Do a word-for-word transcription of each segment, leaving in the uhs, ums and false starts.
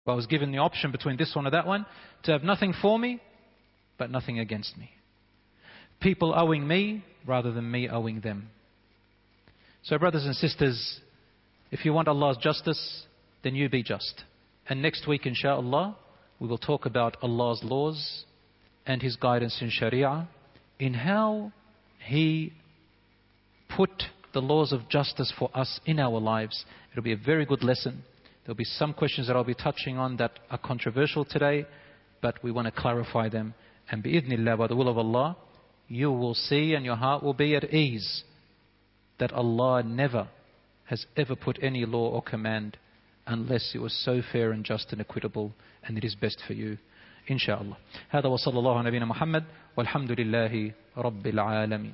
I was given the option between this one or that one, to have nothing for me, but nothing against me. People owing me rather than me owing them. So brothers and sisters, if you want Allah's justice, then you be just. And next week, inshaAllah, we will talk about Allah's laws and His guidance in Sharia, in how He put the laws of justice for us in our lives. It'll be a very good lesson. There'll be some questions that I'll be touching on that are controversial today, but we want to clarify them. And bi'idhnillah, by the will of Allah, you will see and your heart will be at ease that Allah never has ever put any law or command unless it was so fair and just and equitable, and it is best for you. InshaAllah. هذا وصلى الله على نبينا محمد والحمد لله رب العالمين.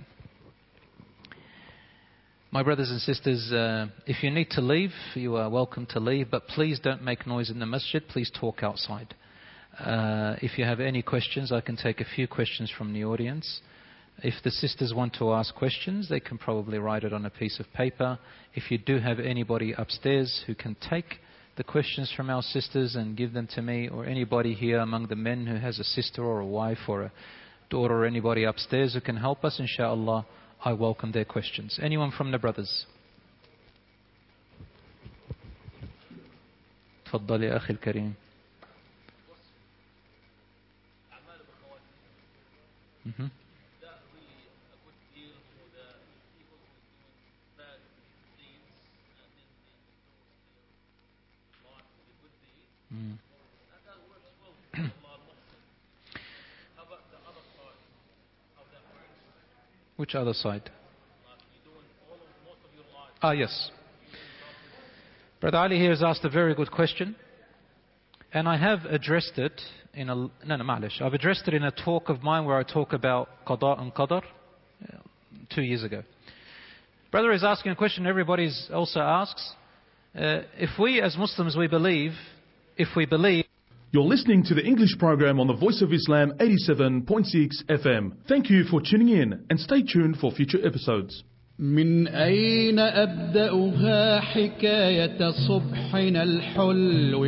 My brothers and sisters, uh, if you need to leave, you are welcome to leave, but please don't make noise in the masjid. Please talk outside. Uh, if you have any questions, I can take a few questions from the audience. If the sisters want to ask questions, they can probably write it on a piece of paper. If you do have anybody upstairs who can take the questions from our sisters and give them to me, or anybody here among the men who has a sister or a wife or a daughter or anybody upstairs who can help us, inshaAllah, I welcome their questions. Anyone from the brothers? تفضل يا أخي الكريم. Mm-hmm. Mm. Which other side? Ah, yes. Brother Ali here has asked a very good question, and I have addressed it in a no no ma'lish. I've addressed it in a talk of mine where I talk about qada and qadar two years ago. Brother is asking a question everybody also asks. Uh, if we as Muslims we believe, if we believe. You're listening to the English program on the Voice of Islam eighty-seven point six F M. Thank you for tuning in and stay tuned for future episodes. من أين أبدأها حكاية صبحنا الحلو